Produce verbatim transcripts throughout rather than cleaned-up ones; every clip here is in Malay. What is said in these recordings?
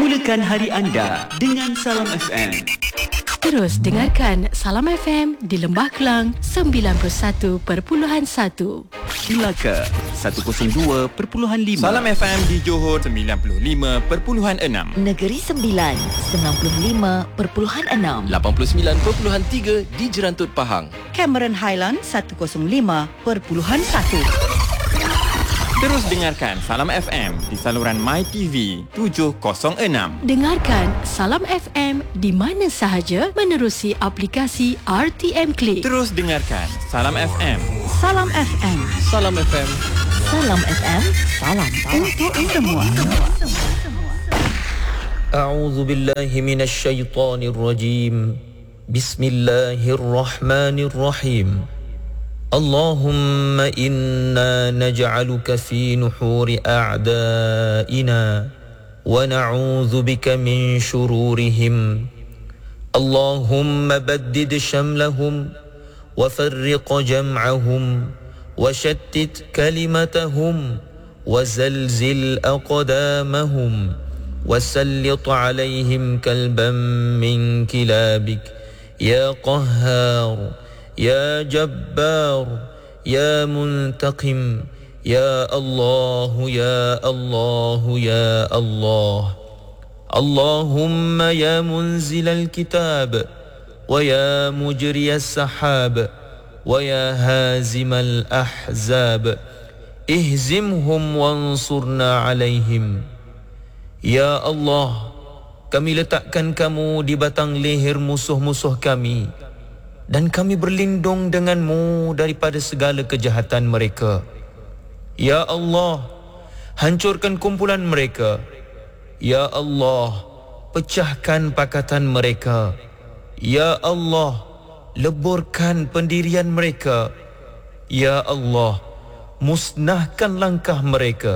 Mulakan hari anda dengan Salam F M. Terus dengarkan Salam F M di Lembah Kelang sembilan puluh satu perpuluhan satu. Melaka seratus dua perpuluhan lima. Salam F M di Johor sembilan puluh lima perpuluhan enam. Negeri Sembilan sembilan puluh lima perpuluhan enam. lapan puluh sembilan perpuluhan tiga di Jerantut Pahang. Cameron Highland seratus lima perpuluhan satu. Terus dengarkan Salam F M di saluran MyTV tujuh kosong enam. Dengarkan Salam F M di mana sahaja menerusi aplikasi R T M Click. Terus dengarkan Salam F M. Salam F M. Salam F M. Salam F M. Salam untuk semua. A'udzu billahi minasy syaithanir rajim. Bismillahirrahmanirrahim. اللهم إنا نجعلك في نحور أعدائنا ونعوذ بك من شرورهم اللهم بدد شملهم وفرق جمعهم وشتت كلمتهم وزلزل أقدامهم وسلط عليهم كلبا من كلابك يا قهار يا جبار يا منتقم يا الله يا الله يا الله اللهم يا منزل الكتاب ويا مجري السحاب ويا هازم الأحزاب اهزمهم وانصرنا عليهم يا الله kami letakkan kamu di batang leher musuh-musuh kami dan kami berlindung denganmu daripada segala kejahatan mereka. Ya Allah, hancurkan kumpulan mereka. Ya Allah, pecahkan pakatan mereka. Ya Allah, leburkan pendirian mereka. Ya Allah, musnahkan langkah mereka.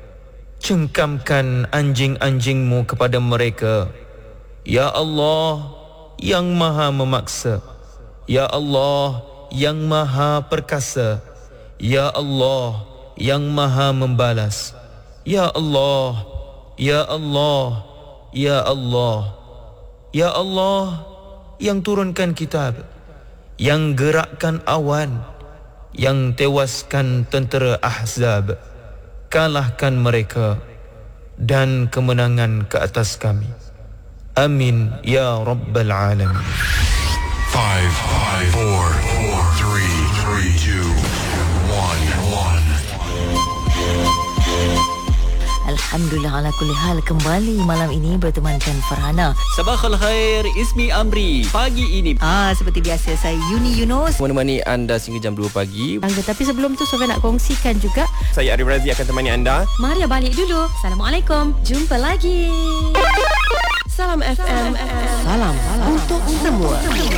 Cengkamkan anjing-anjingmu kepada mereka. Ya Allah, yang maha memaksa. Ya Allah, yang maha perkasa. Ya Allah, yang maha membalas. Ya Allah, Ya Allah, Ya Allah, Ya Allah, yang turunkan kitab, yang gerakkan awan, yang tewaskan tentera Ahzab. Kalahkan mereka dan kemenangan ke atas kami. Amin ya Rabbal Alamin. Five, five, four, four, three, three, two, one, one. Alhamdulillah ala kulli hal, kembali malam ini bertemankan Farhana. Sabah khair, Ismi Amri. Pagi ini Ah, seperti biasa saya Yuni Yunus. Menemani anda sehingga jam dua pagi. Tetapi sebelum tu Sofia nak kongsikan juga. Saya Arif Razi akan temani anda. Maria balik dulu. Assalamualaikum. Jumpa lagi. Salam F M. Salam untuk semua.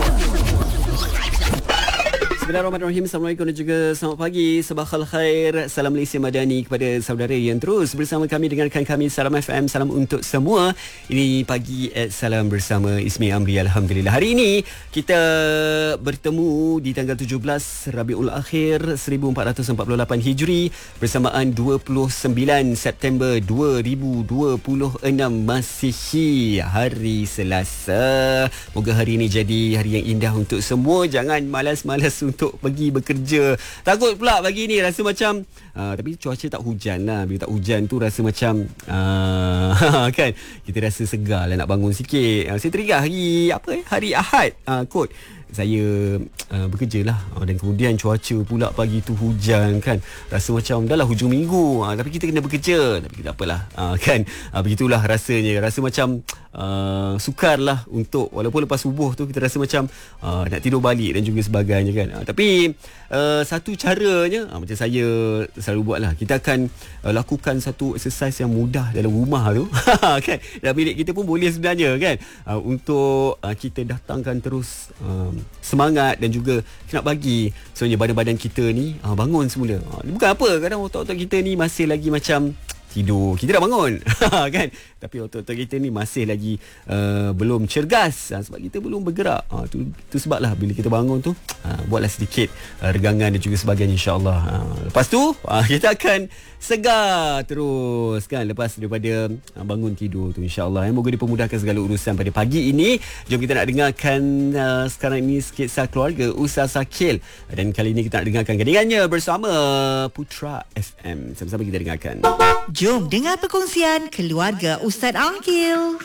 Bismillahirrahmanirrahim. Assalamualaikum dan juga selamat pagi. Sabah khair. Salam Malaysia Madani kepada saudara yang terus bersama kami, dengarkan kami Salam F M. Salam untuk semua. Ini pagi at Salam bersama Ismi Amri. Alhamdulillah. Hari ini kita bertemu di tanggal tujuh belas Rabiul Akhir seribu empat ratus empat puluh lapan Hijri bersamaan dua puluh sembilan September dua ribu dua puluh enam Masihi, hari Selasa. Moga hari ini jadi hari yang indah untuk semua. Jangan malas-malas untuk pergi bekerja. Takut pula pagi ni rasa macam uh, tapi cuaca tak hujan lah. Bila tak hujan tu rasa macam uh, kan, kita rasa segar lah nak bangun sikit. uh, Saya teringat hari apa eh? Hari Ahad uh, kot saya uh, bekerja lah, uh, dan kemudian cuaca pula pagi tu hujan kan. Rasa macam dah lah hujung minggu, uh, tapi kita kena bekerja. Tapi tak apalah, uh, kan, uh, begitulah rasanya. Rasa macam uh, sukar lah untuk, walaupun lepas subuh tu kita rasa macam uh, nak tidur balik dan juga sebagainya kan. uh, Tapi uh, satu caranya, uh, macam saya selalu buat lah, kita akan uh, lakukan satu exercise yang mudah dalam rumah tu kan, dalam bilik kita pun boleh sebenarnya kan, uh, untuk uh, kita datangkan terus uh, semangat dan juga kita nak bagi sebenarnya badan-badan kita ni uh, bangun semula. uh, Bukan apa, kadang otak-otak kita ni masih lagi macam tidur. Kita dah bangun kan, tapi otak-otak kita ni masih lagi uh, belum cergas, uh, sebab kita belum bergerak. uh, tu, tu sebablah bila kita bangun tu uh, buatlah sedikit uh, regangan dan juga sebagainya, insyaAllah. uh, Lepas tu uh, kita akan segar terus kan lepas daripada uh, bangun tidur tu, insya-Allah. Moga dipermudahkan segala urusan pada pagi ini. Jom kita nak dengarkan uh, sekarang ini sketsa keluarga Ustaz Shakil, dan kali ini kita nak dengarkan gandingannya bersama Putra F M. Sama-sama kita dengarkan. Jom dengar perkongsian keluarga Ustaz Angkil.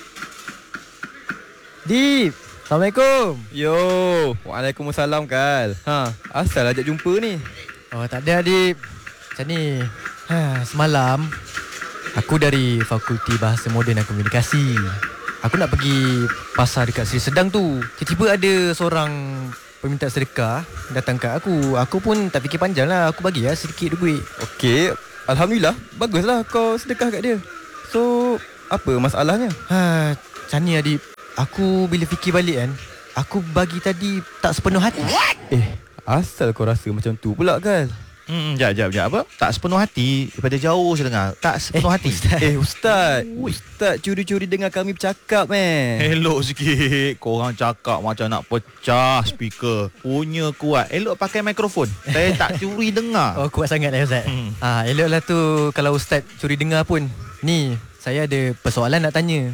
Dip, Assalamualaikum. Yo, Waalaikumsalam Kal. Ha, asal ajak jumpa ni? Oh, tak ada Dip. Macam ni. Ha, semalam aku dari Fakulti Bahasa Moden dan Komunikasi. Aku nak pergi pasar dekat Seri Sedang tu. Tiba-tiba ada seorang peminta sedekah datang kat aku. Aku pun tak fikir panjang lah. Aku bagi lah sedikit duit. Okey, Alhamdulillah. Baguslah kau sedekah kat dia. So, apa masalahnya? Ha, macam ni Adib. Aku bila fikir balik kan, aku bagi tadi tak sepenuh hati. Eh, asal kau rasa macam tu pula Kal? Hmm, jap, jap, jap. Apa? Tak sepenuh hati. Daripada jauh saya dengar. Tak sepenuh eh, hati. Ustaz. Eh, Ustaz. Ustaz curi-curi dengar kami bercakap, man. Elok sikit. Korang cakap macam nak pecah speaker. Punya kuat. Elok pakai mikrofon. Saya tak curi dengar. Oh, kuat sangat lah Ustaz. Hmm. Ha, eloklah tu kalau Ustaz curi dengar pun. Ni, saya ada persoalan nak tanya.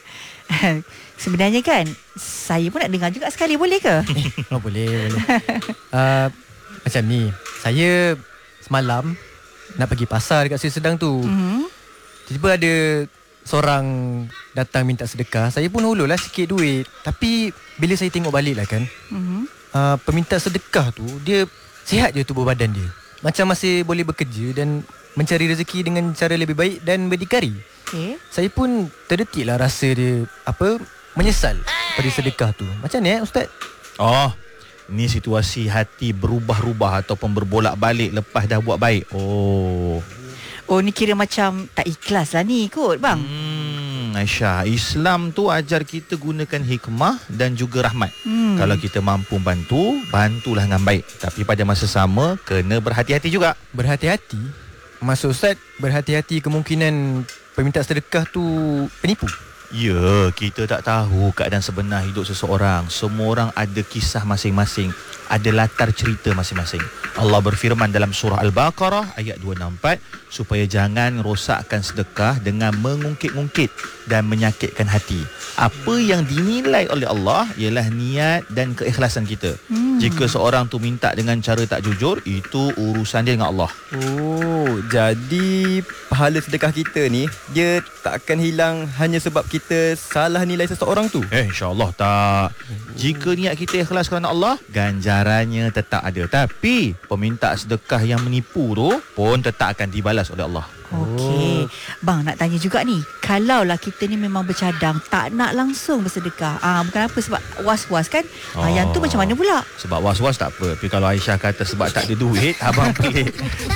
Sebenarnya kan, saya pun nak dengar juga sekali, boleh ke? Oh, boleh, boleh. Uh, macam ni, saya semalam nak pergi pasar dekat Seri Sedang tu. Mm-hmm. Tiba-tiba ada seorang datang minta sedekah. Saya pun hulurlah sikit duit. Tapi bila saya tengok balik lah kan, mm-hmm. uh, peminta sedekah tu, dia sihat je tubuh badan dia. Macam masih boleh bekerja dan mencari rezeki dengan cara lebih baik dan berdikari. Okay. Saya pun terdetik lah rasa dia apa menyesal pada sedekah tu. Macam ni eh Ustaz? Oh, ni situasi hati berubah-ubah ataupun berbolak-balik lepas dah buat baik. Oh. Oh, ni kira macam tak ikhlas lah ni kot bang. Hmm, Aisyah, Islam tu ajar kita gunakan hikmah dan juga rahmat. Hmm. Kalau kita mampu bantu, bantulah dengan baik. Tapi pada masa sama, kena berhati-hati juga. Berhati-hati? Maksud Ustaz, berhati-hati kemungkinan peminta sedekah tu penipu? Ya, kita tak tahu keadaan sebenar hidup seseorang. Semua orang ada kisah masing-masing, ada latar cerita masing-masing. Allah berfirman dalam surah Al-Baqarah ayat dua enam empat, supaya jangan rosakkan sedekah dengan mengungkit-ungkit dan menyakitkan hati. Apa yang dinilai oleh Allah ialah niat dan keikhlasan kita. Hmm. Jika seorang tu minta dengan cara tak jujur, itu urusan dia dengan Allah. Oh, jadi pahala sedekah kita ni dia tak akan hilang hanya sebab kita salah nilai seseorang tu? Eh, insya-Allah tak. Jika niat kita ikhlas kerana Allah, ganjarannya tetap ada. Tapi peminta sedekah yang menipu tu pun tetap akan dibalas oleh Allah. Okey. Bang, nak tanya juga ni. Kalaulah kita ni memang bercadang, tak nak langsung bersedekah. Ah, bukan apa sebab was-was kan? Oh. Ah, yang tu macam mana pula? Sebab was-was tak apa. Tapi kalau Aisyah kata sebab tak ada duit, abang pelik.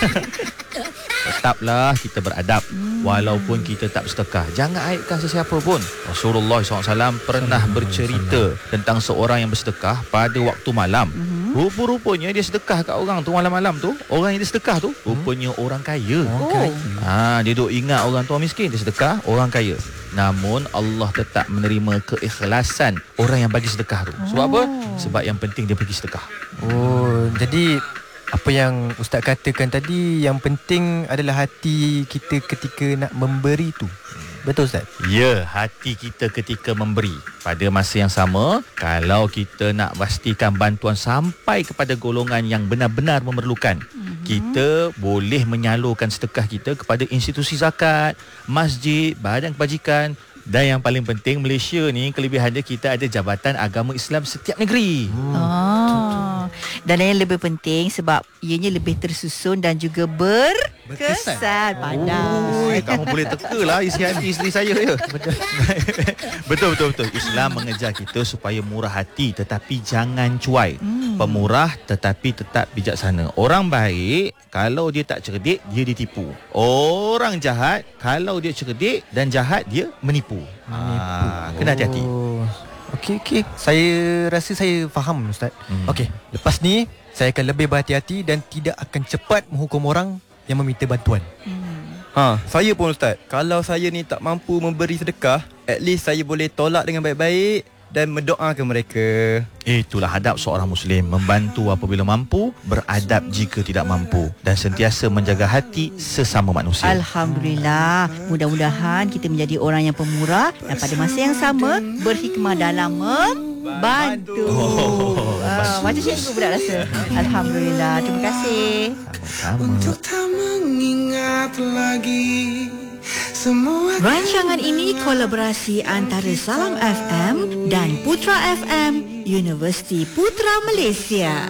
Tetaplah kita beradab. Hmm. Walaupun kita tak bersedekah, jangan aibkan sesiapa pun. Rasulullah sallallahu alaihi wasallam pernah bercerita tentang seorang yang bersedekah pada waktu malam. Hmm. Rupa-rupanya dia sedekah kat orang tu malam-malam tu. Orang yang dia sedekah tu rupanya hmm. orang kaya. Orang kaya. Ha, dia duk ingat orang tua miskin, dia sedekah orang kaya. Namun Allah tetap menerima keikhlasan orang yang bagi sedekah tu. Sebab oh. apa? Sebab yang penting dia pergi sedekah. Oh, jadi apa yang Ustaz katakan tadi, yang penting adalah hati kita ketika nak memberi tu. Betul Ustaz? Ya, hati kita ketika memberi. Pada masa yang sama, kalau kita nak pastikan bantuan sampai kepada golongan yang benar-benar memerlukan, mm-hmm. kita boleh menyalurkan sedekah kita kepada institusi zakat, masjid, badan kebajikan. Dan yang paling penting, Malaysia ni kelebihannya kita ada Jabatan Agama Islam setiap negeri. Hmm. Oh. Dan yang lebih penting sebab ianya lebih tersusun dan juga berkesan. Pandai. Oh, kamu boleh teka lah isi hati isteri saya ya. Betul. betul betul betul. Islam mengejar kita supaya murah hati tetapi jangan cuai. Hmm. Pemurah tetapi tetap bijaksana. Orang baik kalau dia tak cerdik, dia ditipu. Orang jahat kalau dia cerdik dan jahat, dia menipu. Menipu. Ha, kena hati-hati. Oh. Okey, okey. Saya rasa saya faham Ustaz. Hmm. Okey, lepas ni saya akan lebih berhati-hati dan tidak akan cepat menghukum orang yang meminta bantuan. Hmm. Ha, saya pun Ustaz. Kalau saya ni tak mampu memberi sedekah, at least saya boleh tolak dengan baik-baik dan mendoakan mereka. Itulah adab seorang Muslim, membantu apabila mampu, beradab jika tidak mampu, dan sentiasa menjaga hati sesama manusia. Alhamdulillah. Mudah-mudahan kita menjadi orang yang pemurah dan pada masa yang sama berhikmah dalam membantu. Oh, uh, macam cikgu budak rasa. Alhamdulillah. Terima kasih. Sama-sama. Untuk tak mengingat lagi semua. Rancangan ini kolaborasi antara Salam F M dan Putra F M, Universiti Putra Malaysia.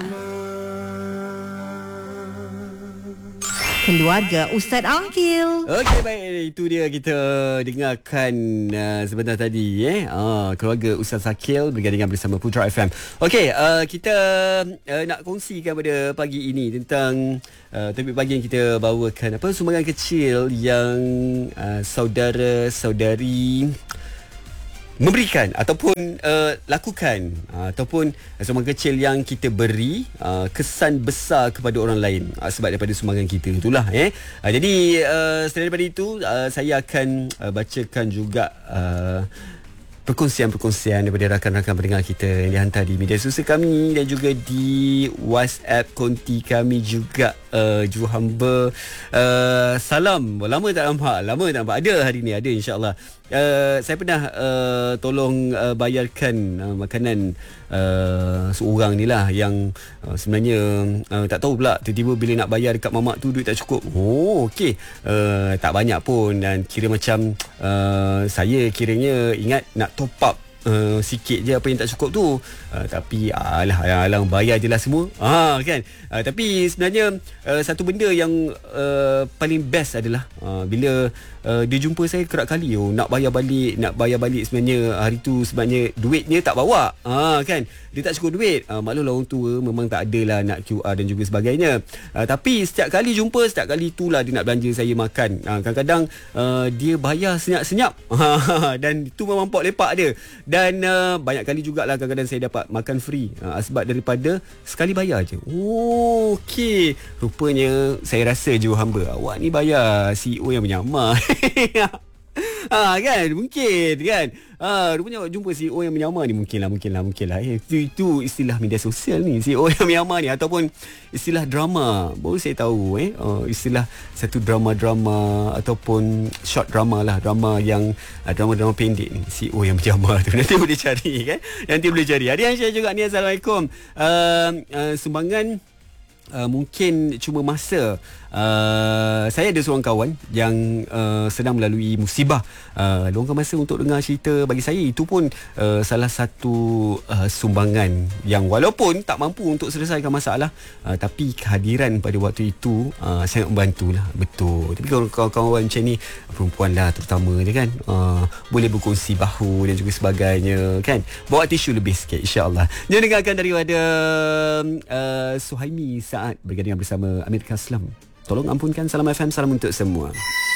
Keluarga Ustaz Angkil. Okey, baik, itu dia kita dengarkan uh, sebentar tadi eh uh, keluarga Ustaz Akil bergandingan bersama Putra F M. Okey, uh, kita uh, nak kongsikan pada pagi ini tentang uh, topik pagi yang kita bawakan, apa, sumbangan kecil yang uh, saudara-saudari memberikan ataupun uh, lakukan uh, ataupun uh, sumbangan kecil yang kita beri uh, kesan besar kepada orang lain uh, sebab daripada sumbangan kita itulah eh uh, jadi uh, selain daripada itu uh, saya akan uh, bacakan juga uh, perkongsian-perkongsian daripada rakan-rakan pendengar kita yang dihantar di media sosial kami dan juga di WhatsApp konti kami juga. Uh, Juhamba uh, salam, lama tak nampak, lama tak nampak. Ada hari ni, ada insya-Allah. Uh, saya pernah uh, tolong uh, bayarkan uh, makanan uh, seorang ni lah yang uh, sebenarnya uh, tak tahu pula tiba-tiba bila nak bayar dekat mamak tu duit tak cukup. Oh okey, uh, tak banyak pun dan kira macam uh, saya kiranya ingat nak top up Uh, sikit je apa yang tak cukup tu, uh, tapi alah alang bayar je lah semua ha, kan. Uh, tapi sebenarnya uh, satu benda yang uh, paling best adalah uh, bila uh, dia jumpa saya kerap kali, oh, nak bayar balik nak bayar balik sebenarnya hari tu sebenarnya duitnya tak bawa, ha, kan, dia tak cukup duit. uh, Maklumlah orang tua memang tak adalah nak Q R dan juga sebagainya, uh, tapi setiap kali jumpa, setiap kali itulah dia nak belanja saya makan. uh, Kadang-kadang uh, dia bayar senyap-senyap dan itu memang pok lepak dia. Dan uh, banyak kali jugalah kadang-kadang saya dapat makan free uh, sebab daripada sekali bayar je. Oh, okey. Rupanya saya rasa je hamba, awak ni bayar C E O yang menyamar. Ha, kan, mungkin kan. Ha, rupanya awak jumpa C E O yang menyamar ni, mungkinlah mungkinlah mungkinlah. Eh, itu, itu istilah media sosial ni, C E O yang menyamar ni, ataupun istilah drama. Baru saya tahu eh uh, istilah satu drama-drama ataupun short drama lah, drama yang uh, drama-drama pendek ni, C E O yang menyamar tu. Nanti boleh cari kan. Nanti boleh cari. Ada yang share juga ni, Assalamualaikum. Uh, uh, sumbangan Uh, mungkin cuma masa. uh, Saya ada seorang kawan yang uh, sedang melalui musibah, uh, luangkan masa untuk dengar cerita. Bagi saya itu pun uh, salah satu uh, sumbangan yang walaupun tak mampu untuk selesaikan masalah, uh, tapi kehadiran pada waktu itu uh, sangat membantulah. Betul. Tapi kalau kawan-kawan macam ni, perempuan lah terutama dia kan, uh, boleh berkongsi bahu dan juga sebagainya kan. Bawa tisu lebih sikit, insya-Allah. Jom dengarkan daripada uh, Suhaimi Saad bergandingan bersama Amerika Islam. Tolong ampunkan. Salam F M, salam untuk semua.